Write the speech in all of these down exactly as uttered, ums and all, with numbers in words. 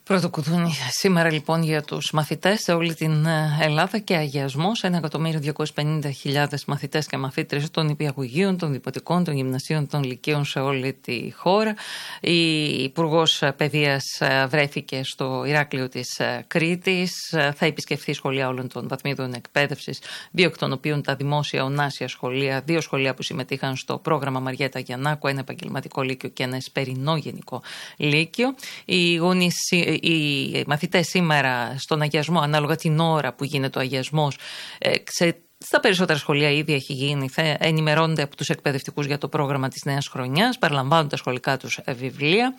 Πρώτο κουδούνι σήμερα λοιπόν για τους μαθητές σε όλη την Ελλάδα και αγιασμός. ένα εκατομμύριο διακόσιες πενήντα χιλιάδες μαθητές και μαθήτρες των νηπιαγωγείων, των δημοτικών, των γυμνασίων, των λυκείων σε όλη τη χώρα. Η Υπουργός Παιδείας βρέθηκε στο Ηράκλειο της Κρήτης. Θα επισκεφθεί σχολεία όλων των βαθμίδων εκπαίδευσης, δύο εκ των οποίων τα δημόσια ονάσια σχολεία, δύο σχολεία που συμμετείχαν στο πρόγραμμα Μαριέτα Γιαννάκου, ένα επαγγελματικό λύκειο και ένα εσπερινό γενικό λύκειο. Οι γονείς, οι μαθητές σήμερα στον αγιασμό, ανάλογα την ώρα που γίνεται ο αγιασμός, σε στα περισσότερα σχολεία ήδη έχει γίνει, θα ενημερώνονται από τους εκπαιδευτικούς για το πρόγραμμα της νέας χρονιάς, παραλαμβάνουν τα σχολικά τους βιβλία.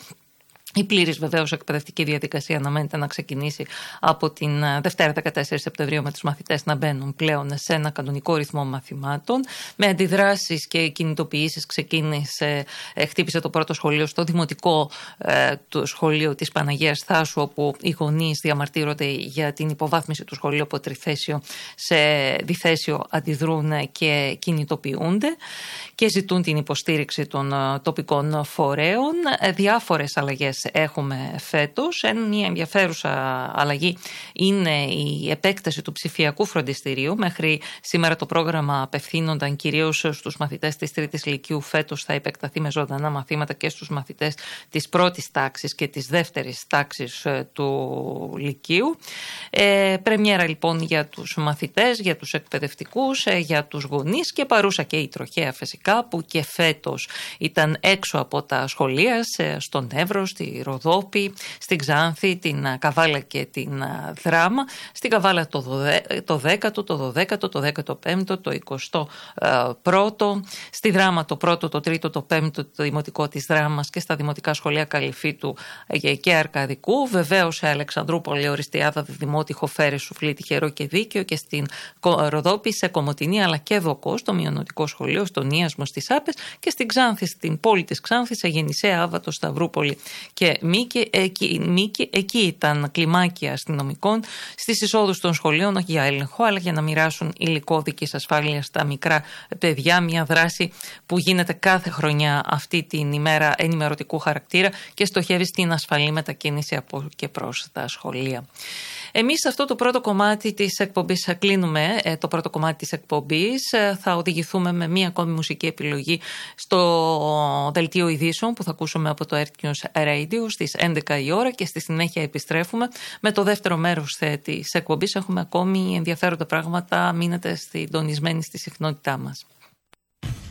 Η πλήρης βεβαίως εκπαιδευτική διαδικασία αναμένεται να ξεκινήσει από την Δευτέρα δεκατέσσερις Σεπτεμβρίου με τους μαθητές να μπαίνουν πλέον σε ένα κανονικό ρυθμό μαθημάτων. Με αντιδράσεις και κινητοποιήσεις ξεκίνησε, χτύπησε το πρώτο σχολείο στο δημοτικό ε, το σχολείο της Παναγίας Θάσου, όπου οι γονείς διαμαρτύρονται για την υποβάθμιση του σχολείου από τριθέσιο σε διθέσιο, αντιδρούν και κινητοποιούνται και ζητούν την υποστήριξη των τοπικών φορέων. Διάφορες αλλαγές έχουμε φέτος. Μια ενδιαφέρουσα αλλαγή είναι η επέκταση του ψηφιακού φροντιστηρίου. Μέχρι σήμερα το πρόγραμμα απευθύνονταν κυρίως στους μαθητές της τρίτης λυκείου. Φέτος θα επεκταθεί με ζωντανά μαθήματα και στους μαθητές της πρώτης τάξης και της δεύτερης τάξης του λυκείου. Ε, πρεμιέρα λοιπόν για τους μαθητές, για τους εκπαιδευτικούς, για τους γονείς και παρούσα και η τροχέα φυσικά, που και φέτος ήταν έξω από τα σχολεία, στον Εύρο, στη Ροδόπη, στην Ξάνθη, την Καβάλα και την Δράμα. Στην Καβάλα το δέκατο, το δωδέκατο, το δέκατο πέμπτο, το εικοστό πρώτο, στη Δράμα το πρώτο, το τρίτο, το πέμπτο, το δημοτικό της Δράμας και στα δημοτικά σχολεία Καλυφίτου και Αρκαδικού. Βεβαίως σε Αλεξανδρούπολη, Οριστιάδα, Δημότυχο, Φέρες, Σουφλή, Τυχερό και Δίκαιο, και στην Ροδόπη, σε Κομοτηνή αλλά και Δοκό, στο μειονοτικό σχολείο, στον Ίασμο, στις Άπες, και στην Ξάνθη, στην πόλη της Ξάνθης, σε Γεννησέα, Άβατο, Σταυρούπολη και Μίκη. Εκεί, Μίκη, εκεί ήταν κλιμάκια αστυνομικών στις εισόδους των σχολείων, όχι για έλεγχο, αλλά για να μοιράσουν υλικό οδικής ασφάλειας στα μικρά παιδιά. Μια δράση που γίνεται κάθε χρονιά αυτή την ημέρα ενημερωτικού χαρακτήρα και στοχεύει στην ασφαλή μετακίνηση από και προς τα σχολεία. Εμείς σε αυτό το πρώτο κομμάτι της εκπομπής κλείνουμε το πρώτο κομμάτι της εκπομπής. Θα οδηγηθούμε με μία ακόμη μουσική επιλογή στο δελτίο ειδήσεων που θα ακούσουμε από το Earth News Radio στις έντεκα η ώρα, και στη συνέχεια επιστρέφουμε με το δεύτερο μέρος της εκπομπής. Έχουμε ακόμη ενδιαφέροντα πράγματα, μείνετε συντονισμένοι στη συχνότητά μας.